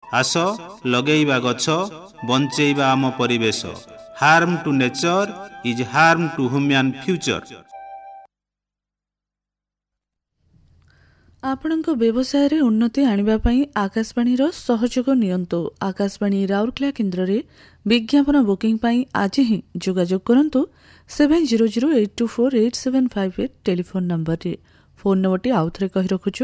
ଆସ ଲଗେଇବା ଗଛ, ବଞ୍ଚେଇବା ଆମ ପରିବେଶ। Harm two nature is harm two human future. ଆପଣଙ୍କ ବ୍ୟବସାୟରେ ଉନ୍ନତି ଆଣିବା ପାଇଁ ଆକାଶବାଣୀର ସହଯୋଗ ନିଅନ୍ତୁ। ଆକାଶବାଣୀ ରାଉରକେଲା କେନ୍ଦ୍ରରେ ବିଜ୍ଞାପନ ବୁକିଂ ପାଇଁ ଆଜି ହିଁ ଯୋଗାଯୋଗ କରନ୍ତୁ 7008248758 ଟେଲିଫୋନ୍ ନମ୍ବରରେ। ଫୋନ୍ ନମ୍ବରଟି ଆଉଥରେ କହି ରଖୁଛୁ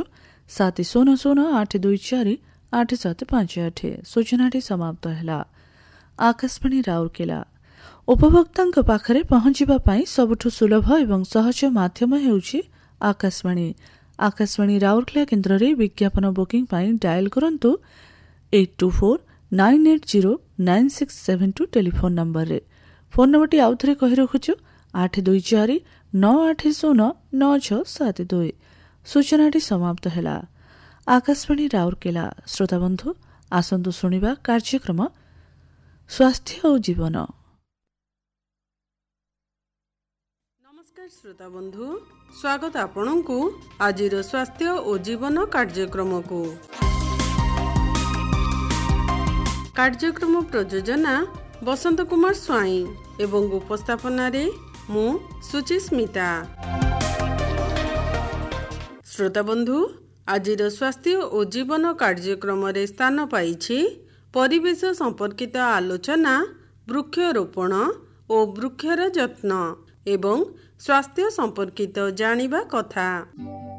7008248758। ସୂଚନାଟି ସମାପ୍ତ ହେଲା। ଆକାଶବାଣୀ ରାଉରକେଲା ଉପଭୋକ୍ତାଙ୍କ ପାଖରେ ପହଞ୍ଚିବା ପାଇଁ ସବୁଠୁ ସୁଲଭ ଏବଂ ସହଜ ମାଧ୍ୟମ ହେଉଛି ଆକାଶବାଣୀ। ଆକାଶବାଣୀ ରାଉରକେଲା କେନ୍ଦ୍ରରେ ବିଜ୍ଞାପନ ବୁକିଂ ପାଇଁ ଡାଏଲ୍ କରନ୍ତୁ 8249809672 ଟେଲିଫୋନ୍ ନମ୍ବରରେ। ଫୋନ୍ ନମ୍ବରଟି ଆଉଥରେ କହି ରଖୁଛୁ 8249809672। ସୂଚନାଟି ସମାପ୍ତ ହେଲା। ଆକାଶବାଣୀ ରାଉରକେଲା। ଶ୍ରୋତାବନ୍ଧୁ, ଆସନ୍ତୁ ଶୁଣିବା କାର୍ଯ୍ୟକ୍ରମ ସ୍ୱାସ୍ଥ୍ୟ ଓ ଜୀବନ। ନମସ୍କାର ଶ୍ରୋତାବନ୍ଧୁ, ସ୍ୱାଗତ ଆପଣଙ୍କୁ ଆଜିର ସ୍ୱାସ୍ଥ୍ୟ ଓ ଜୀବନ କାର୍ଯ୍ୟକ୍ରମକୁ। କାର୍ଯ୍ୟକ୍ରମ ପ୍ରଯୋଜନା ବସନ୍ତ କୁମାର ସ୍ୱାଇଁ ଏବଂ ଉପସ୍ଥାପନାରେ ମୁଁ ସୁଚିସ୍ମିତା। ଶ୍ରୋତାବନ୍ଧୁ, ଆଜିର ସ୍ୱାସ୍ଥ୍ୟ ଓ ଜୀବନ କାର୍ଯ୍ୟକ୍ରମରେ ସ୍ଥାନ ପାଇଛି ପରିବେଶ ସମ୍ପର୍କିତ ଆଲୋଚନା, ବୃକ୍ଷରୋପଣ ଓ ବୃକ୍ଷର ଯତ୍ନ ଏବଂ ସ୍ୱାସ୍ଥ୍ୟ ସମ୍ପର୍କିତ ଜାଣିବା କଥା।